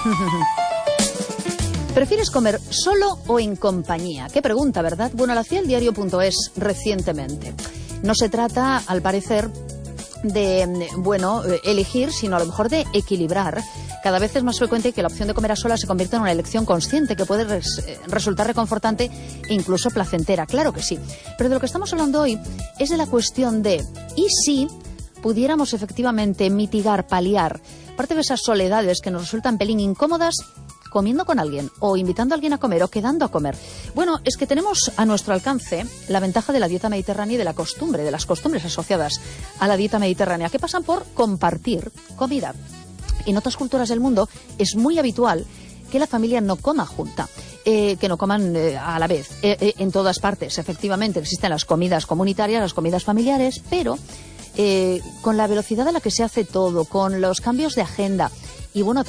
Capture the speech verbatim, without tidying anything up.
¿Prefieres comer solo o en compañía? Qué pregunta, ¿verdad? Bueno, la hacía el diario punto es recientemente. No se trata, al parecer, de, bueno, elegir, sino a lo mejor de equilibrar. Cada vez es más frecuente que la opción de comer a solas se convierta en una elección consciente que puede res, eh, resultar reconfortante e incluso placentera. Claro que sí. Pero de lo que estamos hablando hoy es de la cuestión de ¿y si pudiéramos efectivamente mitigar, paliar parte de esas soledades que nos resultan pelín incómodas comiendo con alguien o invitando a alguien a comer o quedando a comer? Bueno, es que tenemos a nuestro alcance la ventaja de la dieta mediterránea y de la costumbre, de las costumbres asociadas a la dieta mediterránea, que pasan por compartir comida. En otras culturas del mundo es muy habitual que la familia no coma junta, eh, que no coman eh, a la vez. Eh, eh, en todas partes, efectivamente, existen las comidas comunitarias, las comidas familiares, pero eh, con la velocidad a la que se hace todo, con los cambios de agenda y, bueno,